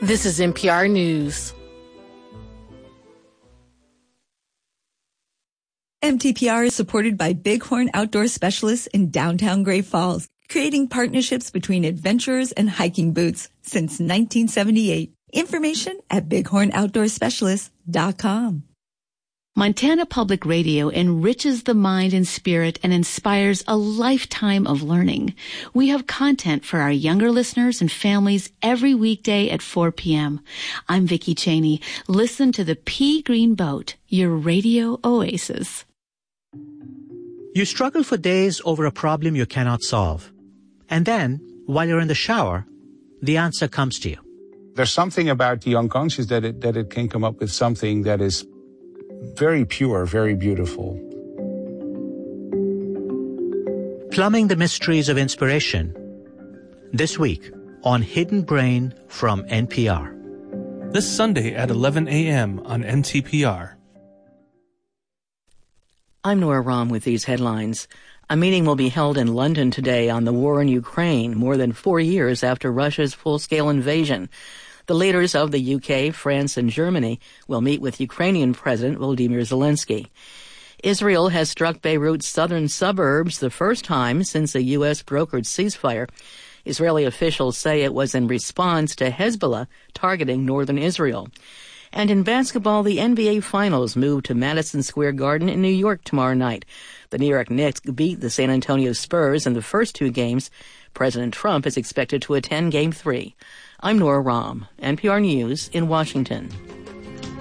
This is NPR News. MTPR is supported by Bighorn Outdoor Specialists in downtown Great Falls, creating partnerships between adventurers and hiking boots since 1978. Information at bighornoutdoorspecialists.com. Montana Public Radio enriches the mind and spirit and inspires a lifetime of learning. We have content for our younger listeners and families every weekday at 4 p.m. I'm Vicki Cheney. Listen to the Pea Green Boat, your radio oasis. You struggle for days over a problem you cannot solve. And then, while you're in the shower, the answer comes to you. There's something about the unconscious that it can come up with something that is very pure, very beautiful. Plumbing the mysteries of inspiration. This week on Hidden Brain from NPR. This Sunday at 11 a.m. on NTPR. I'm Nora Rahm with these headlines. A meeting will be held in London today on the war in Ukraine, more than 4 years after Russia's full-scale invasion. The leaders of the UK, France, and Germany will meet with Ukrainian President Volodymyr Zelensky. Israel has struck Beirut's southern suburbs the first time since a U.S. brokered ceasefire. Israeli officials say it was in response to Hezbollah targeting northern Israel. And in basketball, the NBA Finals move to Madison Square Garden in New York tomorrow night. The New York Knicks beat the San Antonio Spurs in the first two games. President Trump is expected to attend Game 3. I'm Nora Rahm, NPR News in Washington.